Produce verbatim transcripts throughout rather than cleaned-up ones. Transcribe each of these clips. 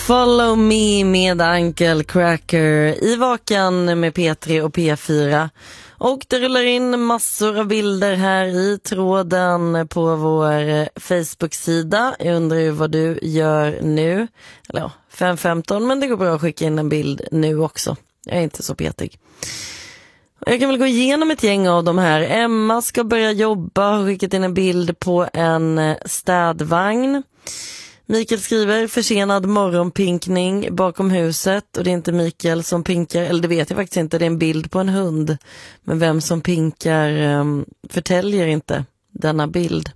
Follow me med Uncle Cracker i Vakan med P tre och P fyra. Och det rullar in massor av bilder här i tråden på vår Facebook-sida. Jag undrar ju vad du gör nu. Eller ja, fem femton, men det går bra att skicka in en bild nu också. Jag är inte så petig. Jag kan väl gå igenom ett gäng av de här. Emma ska börja jobba och har skickat in en bild på en städvagn. Mikael skriver försenad morgonpinkning bakom huset, och det är inte Mikael som pinkar, eller det vet jag faktiskt inte, det är en bild på en hund. Men vem som pinkar um, förtäljer inte denna bild.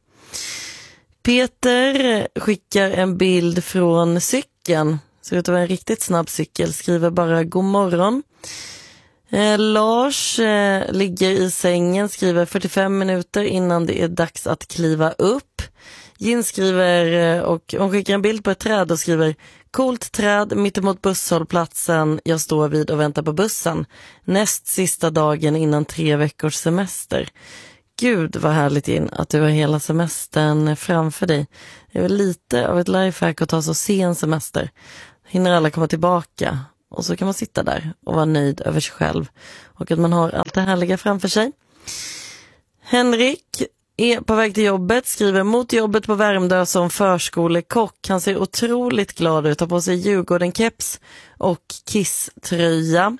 Peter skickar en bild från cykeln, ser ut att vara en riktigt snabb cykel, skriver bara god morgon. Eh, Lars eh, ligger i sängen, skriver fyrtiofem minuter innan det är dags att kliva upp. Jin skriver, och hon skickar en bild på ett träd och skriver coolt träd mittemot busshållplatsen jag står vid och väntar på bussen. Näst sista dagen innan tre veckors semester. Gud vad härligt in att du har hela semestern framför dig. Det är väl lite av ett lifehack att ta så sen semester. Hinner alla komma tillbaka och så kan man sitta där och vara nöjd över sig själv. Och att man har allt det härliga framför sig. Henrik är på väg till jobbet, skriver mot jobbet på Värmdö som förskolekock. Han ser otroligt glad ut, tar på sig Djurgården-keps och Kiss-tröja.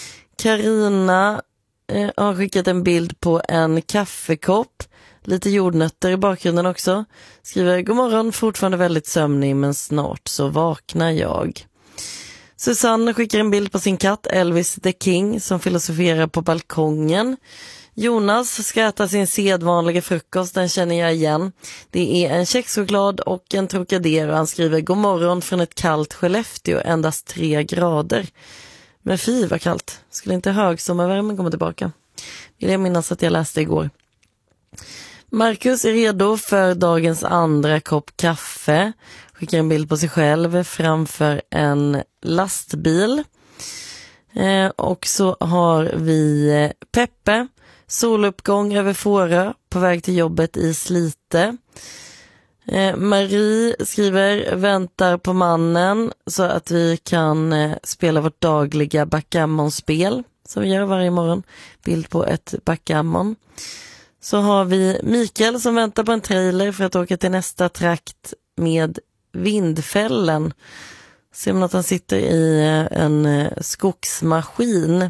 Karina eh, har skickat en bild på en kaffekopp. Lite jordnötter i bakgrunden också. Skriver god morgon, fortfarande väldigt sömnig men snart så vaknar jag. Susanne skickar en bild på sin katt Elvis the King som filosoferar på balkongen. Jonas ska äta sin sedvanliga frukost, den känner jag igen. Det är en kexchoklad och en Trocadero. Han skriver god morgon från ett kallt Skellefteå, endast tre grader. Men fy vad kallt. Skulle inte högsommarvärmen komma tillbaka? Vill jag minnas att jag läste igår. Marcus är redo för dagens andra kopp kaffe. Skickar en bild på sig själv framför en lastbil. Eh, och så har vi Peppe. Soluppgång över Fårö, på väg till jobbet i Slite. Eh, Marie skriver, väntar på mannen så att vi kan eh, spela vårt dagliga backgammon-spel som vi gör varje morgon. Bild på ett backgammon. Så har vi Mikael som väntar på en trailer för att åka till nästa trakt med Vindfällen. Ser man att han sitter i en eh, skogsmaskin.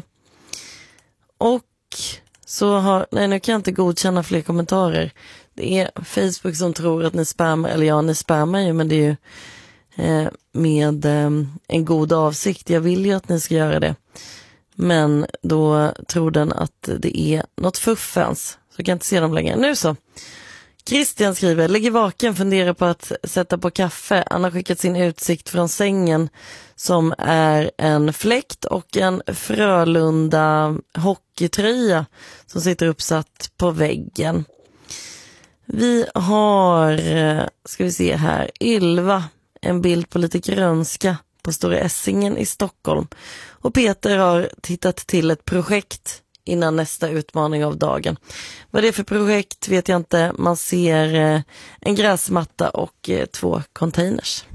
Och så har, nej nu kan jag inte godkänna fler kommentarer. Det är Facebook som tror att ni spammar, eller ja ni spammar ju, men det är ju eh, med eh, en god avsikt. Jag vill ju att ni ska göra det. Men då tror den att det är något fuffens. Så jag kan inte se dem längre. Nu så. Christian skriver, ligger vaken, funderar på att sätta på kaffe. Han har skickat sin utsikt från sängen som är en fläkt och en Frölunda hockeytröja som sitter uppsatt på väggen. Vi har, ska vi se här, Ylva, en bild på lite grönska på Stora Essingen i Stockholm. Och Peter har tittat till ett projekt innan nästa utmaning av dagen. Vad det är för projekt vet jag inte. Man ser en gräsmatta och två containers.